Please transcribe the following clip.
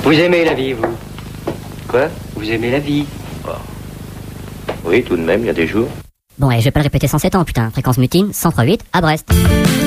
Vous aimez la vie, vous? Quoi? Vous aimez la vie? Oh. Oui, tout de même, il y a des jours. Bon, et je vais pas le répéter 107 ans, putain. Fréquence mutine, 103.8 à Brest.